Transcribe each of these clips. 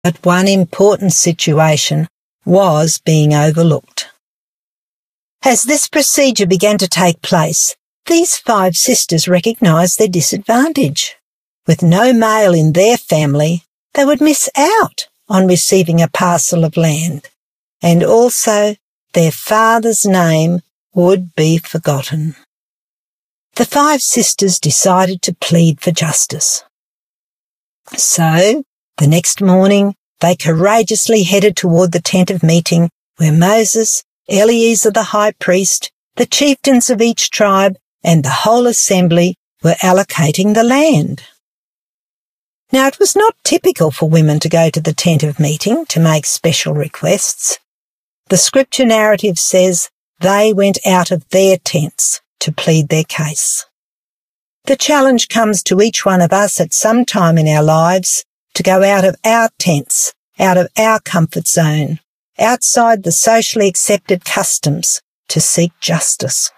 But one important situation was being overlooked. As this procedure began to take place, these 5 sisters recognised their disadvantage. With no male in their family, they would miss out on receiving a parcel of land, and also their father's name would be forgotten. The 5 sisters decided to plead for justice. So, the next morning, they courageously headed toward the tent of meeting where Moses, Eleazar the high priest, the chieftains of each tribe, and the whole assembly were allocating the land. Now, it was not typical for women to go to the tent of meeting to make special requests. The scripture narrative says they went out of their tents to plead their case. The challenge comes to each one of us at some time in our lives to go out of our tents, out of our comfort zone, outside the socially accepted customs to seek justice.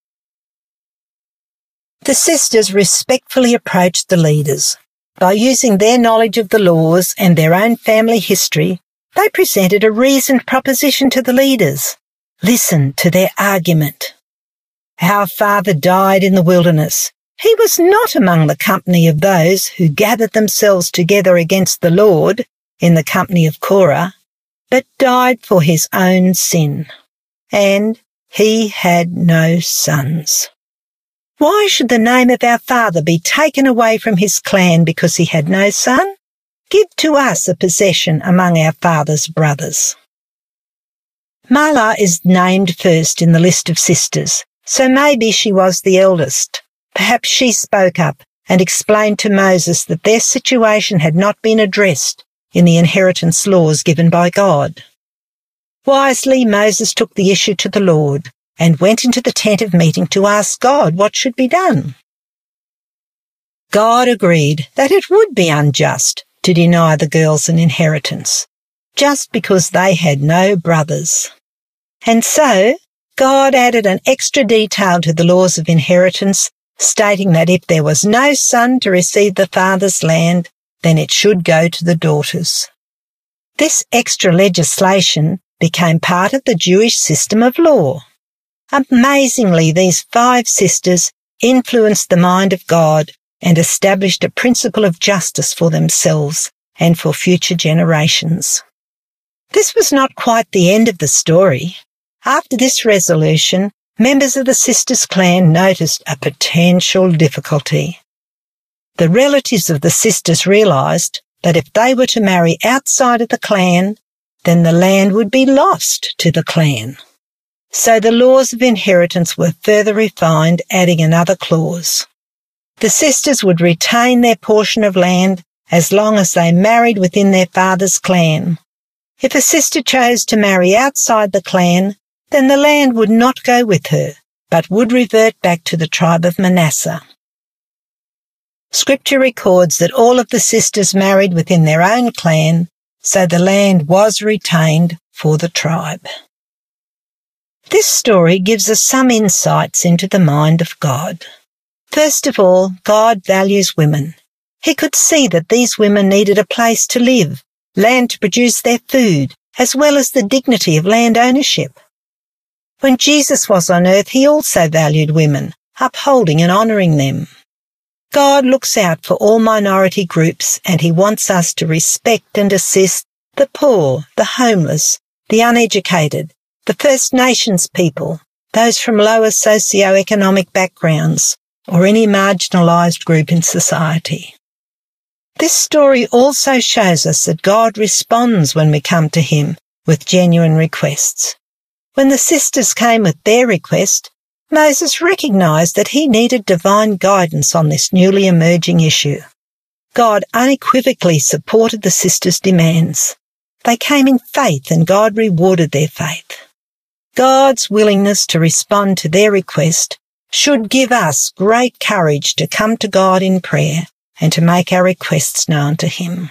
The sisters respectfully approached the leaders. By using their knowledge of the laws and their own family history, they presented a reasoned proposition to the leaders. Listen to their argument. Our father died in the wilderness. He was not among the company of those who gathered themselves together against the Lord in the company of Korah, but died for his own sin. And he had no sons. Why should the name of our father be taken away from his clan because he had no son? Give to us a possession among our father's brothers. Mahlah is named first in the list of sisters, so maybe she was the eldest. Perhaps she spoke up and explained to Moses that their situation had not been addressed in the inheritance laws given by God. Wisely, Moses took the issue to the Lord and went into the tent of meeting to ask God what should be done. God agreed that it would be unjust to deny the girls an inheritance, just because they had no brothers. And so, God added an extra detail to the laws of inheritance, stating that if there was no son to receive the father's land, then it should go to the daughters. This extra legislation became part of the Jewish system of law. Amazingly, these 5 sisters influenced the mind of God and established a principle of justice for themselves and for future generations. This was not quite the end of the story. After this resolution, members of the sisters' clan noticed a potential difficulty. The relatives of the sisters realised that if they were to marry outside of the clan, then the land would be lost to the clan. So the laws of inheritance were further refined, adding another clause. The sisters would retain their portion of land as long as they married within their father's clan. If a sister chose to marry outside the clan, then the land would not go with her, but would revert back to the tribe of Manasseh. Scripture records that all of the sisters married within their own clan, so the land was retained for the tribe. This story gives us some insights into the mind of God. First of all, God values women. He could see that these women needed a place to live, land to produce their food, as well as the dignity of land ownership. When Jesus was on earth, he also valued women, upholding and honouring them. God looks out for all minority groups, and he wants us to respect and assist the poor, the homeless, the uneducated, the First Nations people, those from lower socio-economic backgrounds, or any marginalised group in society. This story also shows us that God responds when we come to him with genuine requests. When the sisters came with their request, Moses recognised that he needed divine guidance on this newly emerging issue. God unequivocally supported the sisters' demands. They came in faith, and God rewarded their faith. God's willingness to respond to their request should give us great courage to come to God in prayer and to make our requests known to him.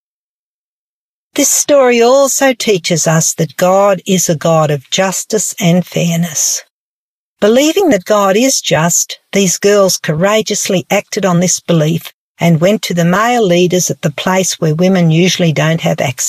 This story also teaches us that God is a God of justice and fairness. Believing that God is just, these girls courageously acted on this belief and went to the male leaders at the place where women usually don't have access.